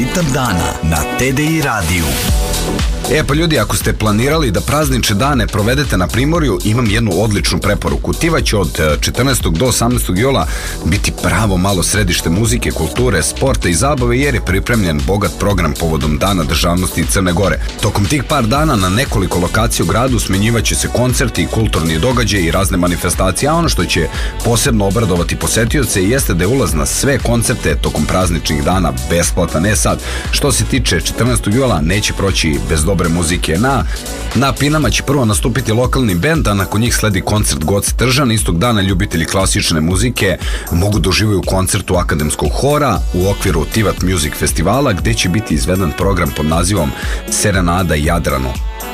Ritam dana na TDI radiju. Pa ljudi, ako ste planirali da praznične dane provedete na Primorju, imam jednu odličnu preporuku. Tiva će od 14. do 18. jula biti pravo malo središte muzike, kulture, sporta i zabave, jer je pripremljen bogat program povodom Dana državnosti Crne Gore. Tokom tih par dana na nekoliko lokacija u gradu smenjivaće se koncerti, kulturni događaji i razne manifestacije, a ono što će posebno obradovati posetioce jeste da je ulaz na sve koncerte tokom prazničnih dana besplatan. Sad, što se tiče 14. jula, neće proći bez dobre muzike. Na Pinama će prvo nastupiti lokalni bend, a nakon njih sledi koncert Goce Tržan. Istog dana ljubitelji klasične muzike mogu da uživaju koncertu akademskog hora u okviru Tivat Music Festivala, gde će biti izveden program pod nazivom Serenada Jadranu.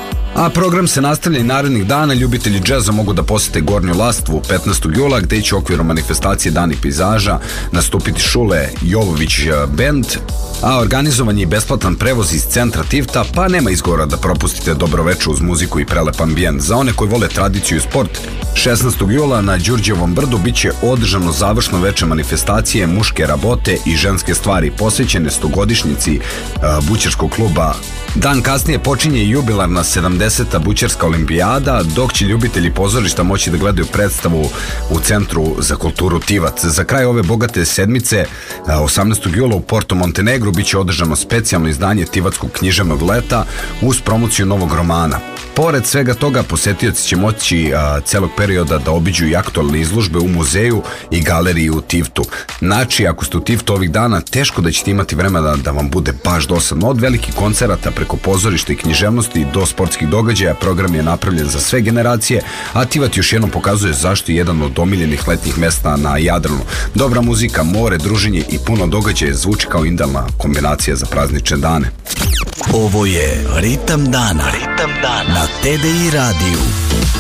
A program se nastavlja i narednih dana. Ljubitelji džeza mogu da posete Gornju Lastvu 15. jula, gde će u okviru manifestacije Dani pejzaža nastupiti Šule Jovović bend, a organizovan je i besplatan prevoz iz centra Tivta, pa nema izgovora da propustite dobro veče uz muziku i prelep ambijent. Za one koji vole tradiciju i sport, 16. jula na Đurđevom brdu biće održano završno veče manifestacije Muške rabote i ženske stvari, posvećene 100-godišnjici bućarskog kluba. Dan kasnije počinje i jubilarna 70. bućarska olimpijada, dok će ljubitelji pozorišta moći da gledaju predstavu u Centru za kulturu Tivac. Za kraj ove bogate sedmice, 18. jula u Porto Montenegru biće održano specijalno izdanje Tivatskog književnog leta uz promociju novog romana. Pored svega toga, posetioci će moći celog perioda da obiđu i aktualne izložbe u muzeju i galeriji u Tivtu. Znači, ako ste u Tivtu ovih dana, teško da ćete imati vremena da vam bude baš dosadno. Od velikih koncerata preko pozorišta i književnosti do sportskih događaja, program je napravljen za sve generacije, a Tivat još jednom pokazuje zašto je jedan od omiljenih letnjih mesta na Jadranu. Dobra muzika, more, druženje i puno događaja zvuči kao idealna kombinacija za praznične dane. Ovo je Ritam dana na TDI radiju.